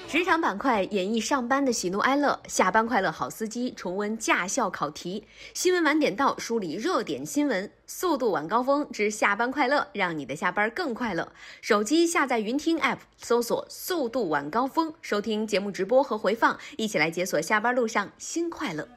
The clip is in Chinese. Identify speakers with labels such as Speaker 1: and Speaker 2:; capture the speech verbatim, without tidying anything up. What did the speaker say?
Speaker 1: 职场板块演绎上班的喜怒哀乐，下班快乐好司机重温驾校考题，新闻晚点到梳理热点新闻，速度晚高峰之下班快乐，让你的下班更快乐。手机下载云听 App， 搜索速度晚高峰，收听节目直播和回放，一起来解锁下班路上新快乐。